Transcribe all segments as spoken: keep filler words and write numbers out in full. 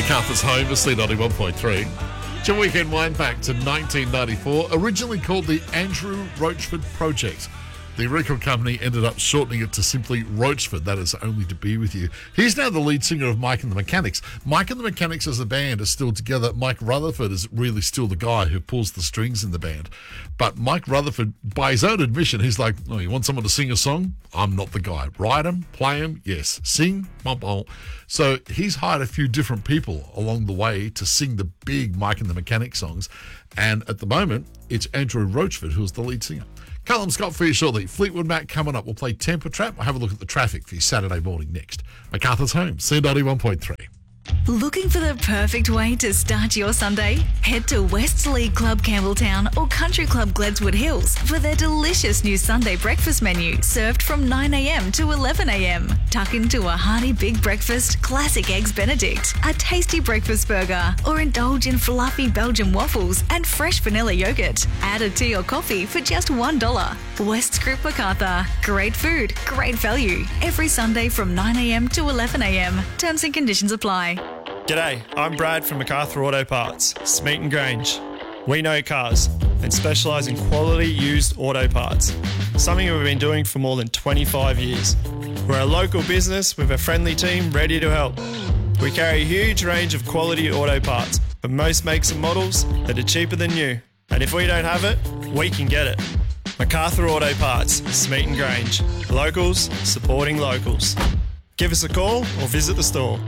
MacArthur's Home is C ninety-one point three. It's your weekend wind back to nineteen ninety-four, originally called the Andrew Roachford Project. The record company ended up shortening it to simply Roachford, that is only to be with you. He's now the lead singer of Mike and the Mechanics. Mike and the Mechanics as a band are still together. Mike Rutherford is really still the guy who pulls the strings in the band. But Mike Rutherford, by his own admission, he's like, oh, you want someone to sing a song? I'm not the guy. Write them, play them, yes. Sing, bum, bum. So he's hired a few different people along the way to sing the big Mike and the Mechanics songs. And at the moment, it's Andrew Roachford who's the lead singer. Callum Scott for you shortly. Fleetwood Mac coming up. We'll play Temper Trap. We'll have a look at the traffic for you Saturday morning next. MacArthur's Home, C ninety-one point three. Looking for the perfect way to start your Sunday? Head to Westleigh Club Campbelltown or Country Club Gledswood Hills for their delicious new Sunday breakfast menu served from nine a.m. to eleven a.m. Tuck into a hearty big breakfast, classic eggs Benedict, a tasty breakfast burger, or indulge in fluffy Belgian waffles and fresh vanilla yogurt. Add a tea or coffee for just one dollar. West Group MacArthur. Great food, great value. Every Sunday from nine a.m. to eleven a.m. Terms and conditions apply. G'day, I'm Brad from MacArthur Auto Parts, Smeaton Grange. We know cars and specialise in quality used auto parts, something we've been doing for more than twenty-five years. We're a local business with a friendly team ready to help. We carry a huge range of quality auto parts for most makes and models that are cheaper than new. And if we don't have it, we can get it. MacArthur Auto Parts, Smeaton Grange. Locals supporting locals. Give us a call or visit the store.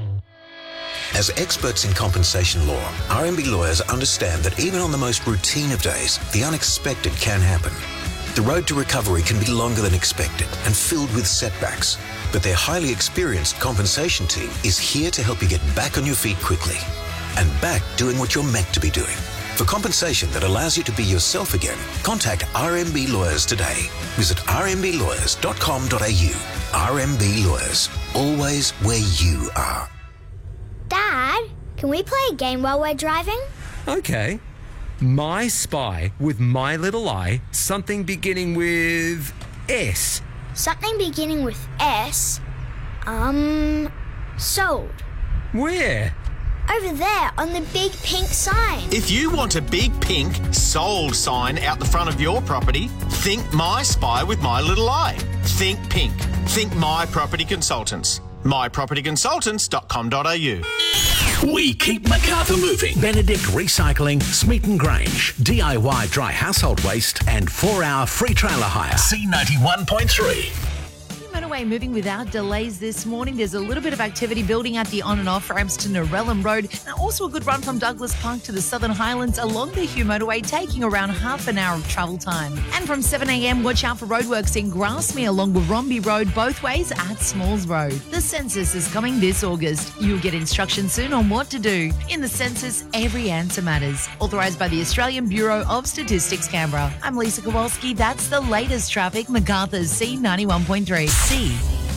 As experts in compensation law, R M B lawyers understand that even on the most routine of days, the unexpected can happen. The road to recovery can be longer than expected and filled with setbacks, but their highly experienced compensation team is here to help you get back on your feet quickly and back doing what you're meant to be doing. For compensation that allows you to be yourself again, contact R M B Lawyers today. Visit r m b lawyers dot com dot a u. R M B Lawyers, always where you are. Dad, can we play a game while we're driving? Okay. My Spy with My Little Eye, something beginning with S. Something beginning with S? Um, sold. Where? Over there on the big pink sign. If you want a big pink sold sign out the front of your property, think My Spy with My Little Eye. Think pink. Think My Property Consultants. my property consultants dot com dot a u. We keep MacArthur moving. Benedict Recycling, Smeaton Grange. D I Y dry household waste and four-hour free trailer hire. C ninety-one point three. Motorway moving without delays this morning. There's a little bit of activity building at the on and off ramps to Narellan Road. And also a good run from Douglas Park to the Southern Highlands along the Hugh Motorway, taking around half an hour of travel time. And from seven a.m, watch out for roadworks in Grasmere along Warrombi Road, both ways at Smalls Road. The census is coming this August. You'll get instructions soon on what to do. In the census, every answer matters. Authorised by the Australian Bureau of Statistics, Canberra. I'm Lisa Kowalski. That's the latest traffic. MacArthur's C ninety-one point three. C